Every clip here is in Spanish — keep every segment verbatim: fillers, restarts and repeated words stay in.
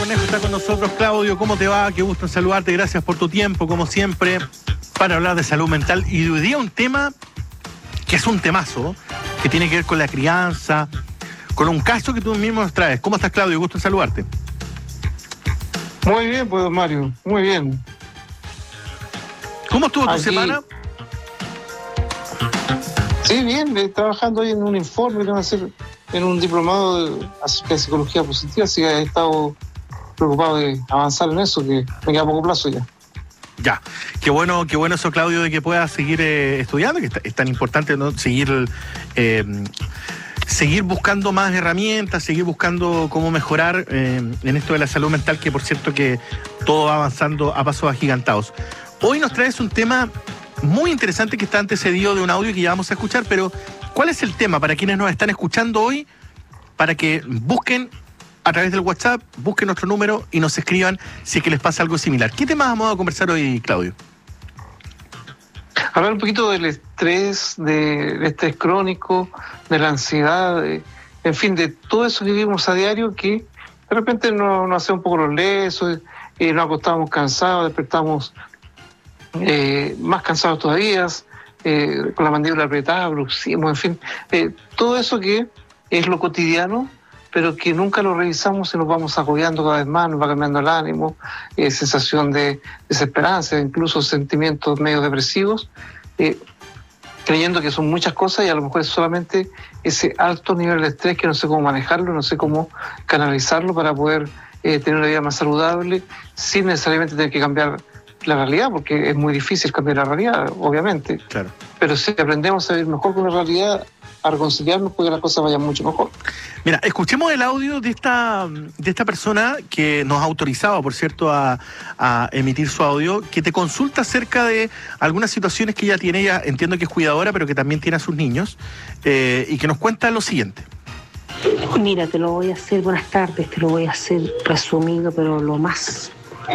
Bermejo está con nosotros. Claudio, ¿cómo te va? Qué gusto en saludarte. Gracias por tu tiempo, como siempre, para hablar de salud mental. Y hoy día un tema que es un temazo, que tiene que ver con la crianza, con un caso que tú mismo nos traes. ¿Cómo estás, Claudio? Gusto en saludarte. Muy bien, pues, Mario. Muy bien. ¿Cómo estuvo tu Aquí... semana? Sí, bien. Eh, trabajando hoy en un informe que van a hacer en un diplomado de, acerca de psicología positiva, así que he estado preocupado de avanzar en eso, que me queda poco plazo ya. Ya, qué bueno, qué bueno eso, Claudio, de que puedas seguir eh, estudiando, que es tan importante, ¿no? Seguir, eh, seguir buscando más herramientas, seguir buscando cómo mejorar eh, en esto de la salud mental, que por cierto que todo va avanzando a pasos agigantados. Hoy nos traes un tema muy interesante que está antecedido de un audio que ya vamos a escuchar, pero ¿cuál es el tema para quienes nos están escuchando hoy? Para que busquen a través del WhatsApp, busquen nuestro número y nos escriban si es que les pasa algo similar. ¿Qué temas vamos a conversar hoy, Claudio? Hablar un poquito del estrés, de, del estrés crónico, de la ansiedad, de, en fin, de todo eso que vivimos a diario que de repente nos, nos hace un poco los lesos, eh, nos acostamos cansados, despertamos eh, más cansados todavía, eh, con la mandíbula apretada, bruxismo, en fin, eh, todo eso que es lo cotidiano, pero que nunca lo revisamos y nos vamos agobiando cada vez más, nos va cambiando el ánimo, eh, sensación de desesperanza, incluso sentimientos medio depresivos, eh, creyendo que son muchas cosas y a lo mejor es solamente ese alto nivel de estrés que no sé cómo manejarlo, no sé cómo canalizarlo para poder eh, tener una vida más saludable sin necesariamente tener que cambiar la realidad, porque es muy difícil cambiar la realidad, obviamente. Claro. Pero si aprendemos a vivir mejor con la realidad, a reconciliarnos, puede que las cosas vayan mucho mejor. Mira, escuchemos el audio de esta, de esta persona que nos ha autorizado, por cierto, a, a emitir su audio, que te consulta acerca de algunas situaciones que ella tiene. Ella entiendo que es cuidadora, pero que también tiene a sus niños, eh, y que nos cuenta lo siguiente. Mira, te lo voy a hacer, buenas tardes, te lo voy a hacer resumido, pero lo más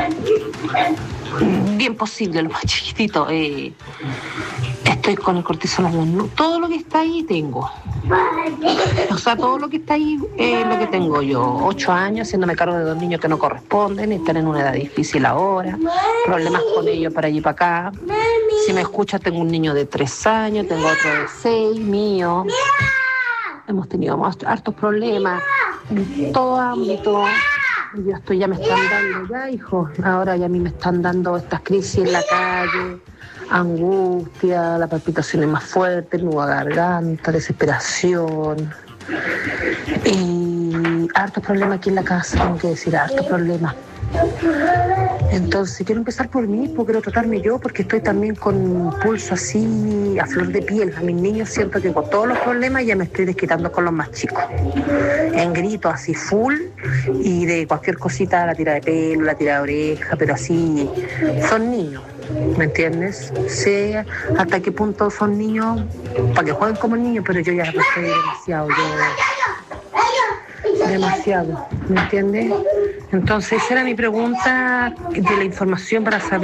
bien posible, lo más chiquitito. Eh, estoy con el cortisol, ¿no? Todo lo que está ahí tengo. O sea, todo lo que está ahí es lo que tengo yo. Ocho años haciéndome cargo de dos niños que no corresponden, están en una edad difícil ahora, problemas con ellos para allí y para acá. Si me escuchas, tengo un niño de tres años, tengo otro de seis, mío. Hemos tenido hartos problemas en todo ámbito. Yo estoy, ya me están dando, ya hijo, ahora ya a mí me están dando estas crisis en la calle, angustia, la palpitación es más fuerte, nudo a garganta, desesperación. Y hartos problemas aquí en la casa, tengo que decir, hartos problemas. Entonces quiero empezar por mí, porque quiero tratarme yo, porque estoy también con un pulso así a flor de piel. A mis niños siento que con todos los problemas ya me estoy desquitando con los más chicos. En gritos así full y de cualquier cosita, la tira de pelo, la tira de oreja, pero así son niños, ¿me entiendes? Sé hasta qué punto son niños, para que jueguen como niños, pero yo ya estoy demasiado, yo demasiado, ¿me entiendes? Entonces esa era mi pregunta de la información para saber